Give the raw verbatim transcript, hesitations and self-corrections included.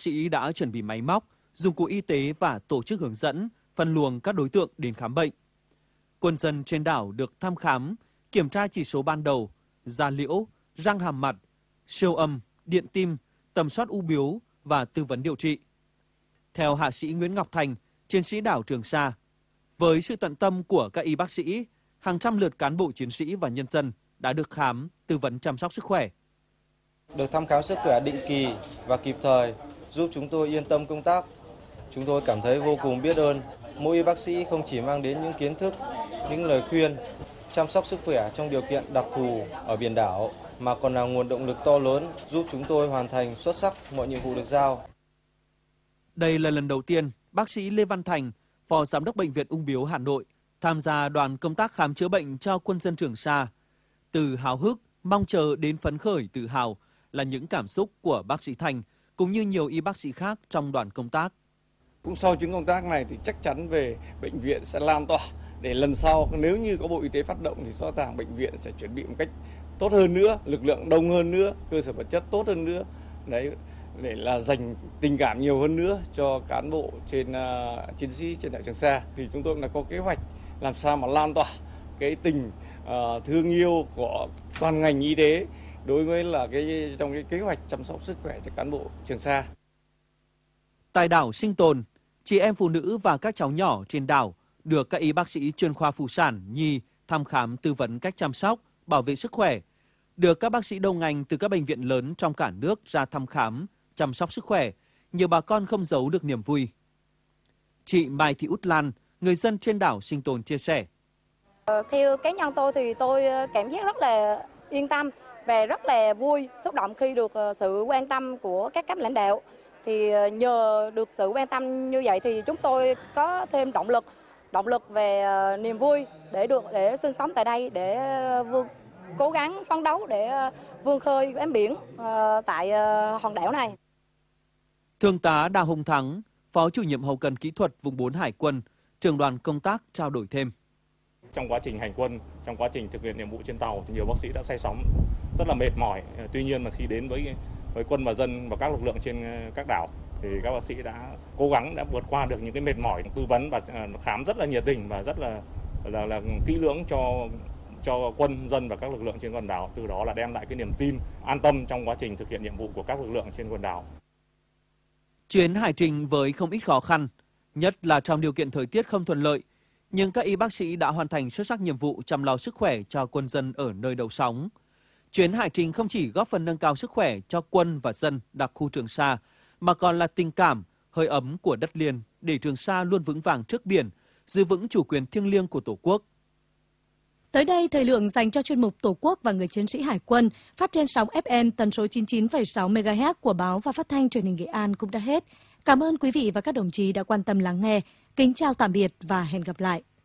sĩ đã chuẩn bị máy móc, dụng cụ y tế và tổ chức hướng dẫn, phân luồng các đối tượng đến khám bệnh. Quân dân trên đảo được thăm khám, kiểm tra chỉ số ban đầu, da liễu, răng hàm mặt, siêu âm, điện tim, tầm soát u bướu và tư vấn điều trị. Theo hạ sĩ Nguyễn Ngọc Thành, chiến sĩ đảo Trường Sa, với sự tận tâm của các y bác sĩ, hàng trăm lượt cán bộ chiến sĩ và nhân dân đã được khám, tư vấn chăm sóc sức khỏe. Được thăm khám sức khỏe định kỳ và kịp thời giúp chúng tôi yên tâm công tác. Chúng tôi cảm thấy vô cùng biết ơn. Mỗi y bác sĩ không chỉ mang đến những kiến thức, những lời khuyên, chăm sóc sức khỏe trong điều kiện đặc thù ở biển đảo, mà còn là nguồn động lực to lớn giúp chúng tôi hoàn thành xuất sắc mọi nhiệm vụ được giao. Đây là lần đầu tiên bác sĩ Lê Văn Thành, Phó Giám đốc Bệnh viện Ung bướu Hà Nội, tham gia đoàn công tác khám chữa bệnh cho quân dân Trường Sa. Từ háo hức, mong chờ đến phấn khởi tự hào là những cảm xúc của bác sĩ Thành cũng như nhiều y bác sĩ khác trong đoàn công tác. Cũng sau chuyến công tác này thì chắc chắn về bệnh viện sẽ lan tỏa để lần sau nếu như có Bộ Y tế phát động thì rõ ràng bệnh viện sẽ chuẩn bị một cách tốt hơn nữa, lực lượng đông hơn nữa, cơ sở vật chất tốt hơn nữa. Đấy, để là dành tình cảm nhiều hơn nữa cho cán bộ trên uh, chiến sĩ trên đảo Trường Sa, thì chúng tôi cũng đã có kế hoạch làm sao mà lan tỏa cái tình uh, thương yêu của toàn ngành y tế đối với là cái trong cái kế hoạch chăm sóc sức khỏe cho cán bộ Trường Sa. Tại đảo Sinh Tồn, chị em phụ nữ và các cháu nhỏ trên đảo được các y bác sĩ chuyên khoa phụ sản, nhi thăm khám tư vấn cách chăm sóc, bảo vệ sức khỏe, được các bác sĩ đầu ngành từ các bệnh viện lớn trong cả nước ra thăm khám, chăm sóc sức khỏe, nhiều bà con không giấu được niềm vui. Chị Mai Thị Út Lan, người dân trên đảo Sinh Tồn chia sẻ. Theo cá nhân tôi thì tôi cảm giác rất là yên tâm và rất là vui, xúc động khi được sự quan tâm của các cấp lãnh đạo. Thì nhờ được sự quan tâm như vậy thì chúng tôi có thêm động lực, động lực về niềm vui để được để sinh sống tại đây, để vươn cố gắng phấn đấu để vươn khơi bám biển tại hòn đảo này. Thượng tá Đào Hồng Thắng, Phó chủ nhiệm hậu cần kỹ thuật vùng bốn Hải quân, trưởng đoàn công tác trao đổi thêm. Trong quá trình hành quân, trong quá trình thực hiện nhiệm vụ trên tàu thì nhiều bác sĩ đã say sóng rất là mệt mỏi. Tuy nhiên là khi đến với với quân và dân và các lực lượng trên các đảo thì các bác sĩ đã cố gắng đã vượt qua được những cái mệt mỏi, tư vấn và khám rất là nhiệt tình và rất là là, là kỹ lưỡng cho cho quân dân và các lực lượng trên quần đảo, từ đó là đem lại cái niềm tin, an tâm trong quá trình thực hiện nhiệm vụ của các lực lượng trên quần đảo. Chuyến hải trình với không ít khó khăn, nhất là trong điều kiện thời tiết không thuận lợi, nhưng các y bác sĩ đã hoàn thành xuất sắc nhiệm vụ chăm lo sức khỏe cho quân dân ở nơi đầu sóng. Chuyến hải trình không chỉ góp phần nâng cao sức khỏe cho quân và dân đặc khu Trường Sa, mà còn là tình cảm, hơi ấm của đất liền để Trường Sa luôn vững vàng trước biển, giữ vững chủ quyền thiêng liêng của Tổ quốc. Tới đây, thời lượng dành cho chuyên mục Tổ quốc và người chiến sĩ Hải quân phát trên sóng ép em tần số chín mươi chín phẩy sáu mê ga héc của báo và phát thanh truyền hình Nghệ An cũng đã hết. Cảm ơn quý vị và các đồng chí đã quan tâm lắng nghe. Kính chào tạm biệt và hẹn gặp lại.